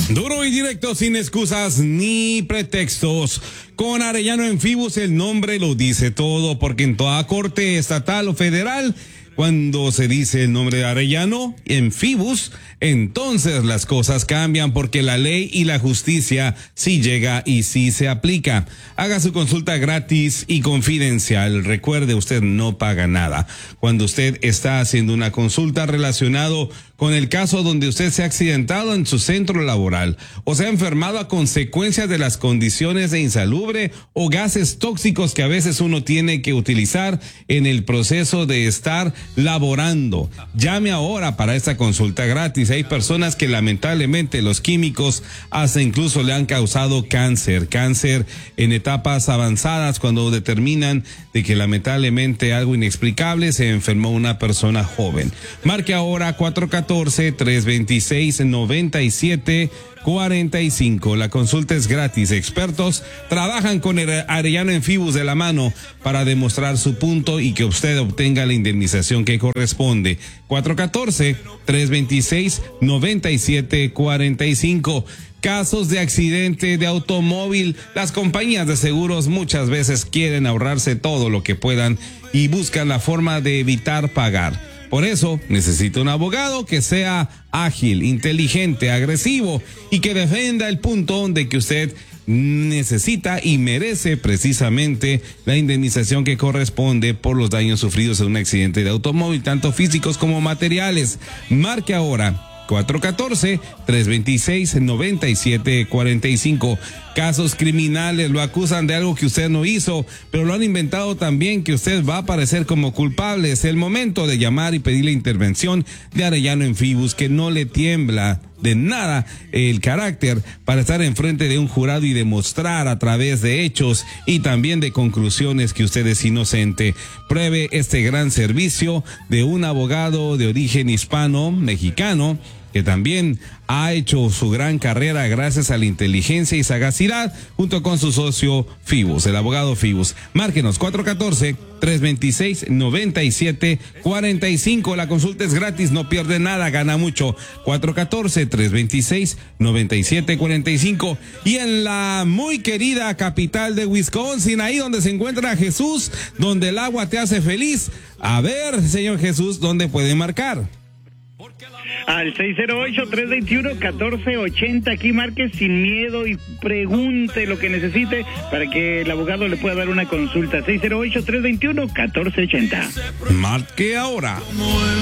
Duro y directo, sin excusas ni pretextos. Con Arellano en Fibus, el nombre lo dice todo, porque en toda corte estatal o federal, cuando se dice el nombre de Arellano en Fibus, entonces las cosas cambian, porque la ley y la justicia sí llega y sí se aplica. Haga su consulta gratis y confidencial. Recuerde, usted no paga nada. Cuando usted está haciendo una consulta relacionado con el caso donde usted se ha accidentado en su centro laboral o se ha enfermado a consecuencia de las condiciones de insalubre o gases tóxicos que a veces uno tiene que utilizar en el proceso de estar laborando. Llame ahora para esta consulta gratis. Hay personas que lamentablemente los químicos hasta incluso le han causado cáncer en etapas avanzadas, cuando determinan de que lamentablemente algo inexplicable se enfermó una persona joven. Marque ahora 414-326-9745. La consulta es gratis. Expertos trabajan con Arellano en Fibus de la mano para demostrar su punto y que usted obtenga la indemnización que corresponde. 414-326-9745. Casos de accidente de automóvil. Las compañías de seguros muchas veces quieren ahorrarse todo lo que puedan y buscan la forma de evitar pagar. Por eso necesita un abogado que sea ágil, inteligente, agresivo y que defenda el punto de que usted necesita y merece precisamente la indemnización que corresponde por los daños sufridos en un accidente de automóvil, tanto físicos como materiales. Marque ahora 414-326-9745. Casos criminales, lo acusan de algo que usted no hizo, pero lo han inventado también que usted va a aparecer como culpable. Es el momento de llamar y pedir la intervención de Arellano en Fibus, que no le tiembla de nada el carácter para estar enfrente de un jurado y demostrar a través de hechos y también de conclusiones que usted es inocente. Pruebe este gran servicio de un abogado de origen hispano-mexicano que también ha hecho su gran carrera gracias a la inteligencia y sagacidad junto con su socio Fibus, el abogado Fibus. Márquenos 414-326-9745. La consulta es gratis, no pierde nada, gana mucho. 414-326-9745. Y en la muy querida capital de Wisconsin, ahí donde se encuentra Jesús, donde el agua te hace feliz. A ver, señor Jesús, ¿dónde puede marcar? Al 608-321-1480, aquí marque sin miedo y pregunte lo que necesite para que el abogado le pueda dar una consulta. 608-321-1480. Marque ahora.